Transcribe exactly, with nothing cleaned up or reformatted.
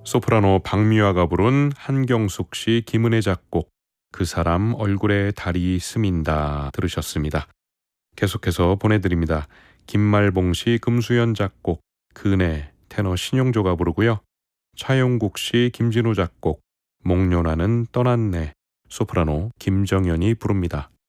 소프라노 박미화가 부른 한경숙 씨, 김은혜 작곡 그 사람 얼굴에 달이 스민다 들으셨습니다. 계속해서 보내드립니다. 김말봉 씨, 금수연 작곡 그네, 테너 신용조가 부르고요. 차용국 씨, 김진우 작곡 목련하는 떠났네, 소프라노 김정연이 부릅니다.